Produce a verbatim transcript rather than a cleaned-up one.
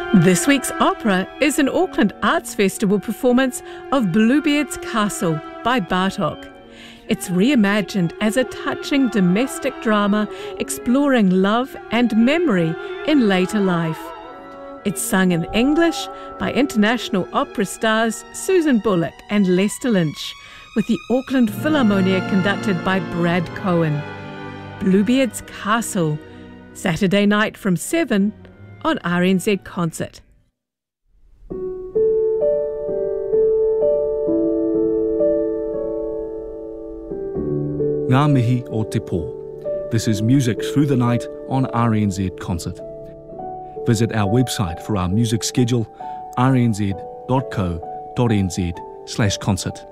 This week's opera is an Auckland Arts Festival performance of Bluebeard's Castle by Bartók. It's reimagined as a touching domestic drama exploring love and memory in later life. It's sung in English by international opera stars Susan Bullock and Lester Lynch, with the Auckland Philharmonia conducted by Brad Cohen. Bluebeard's Castle, Saturday night from seven on R N Z Concert. Ngā mihi o te pō. This is Music Through the Night on R N Z Concert. Visit our website for our music schedule, r n z dot co dot n z slash concert.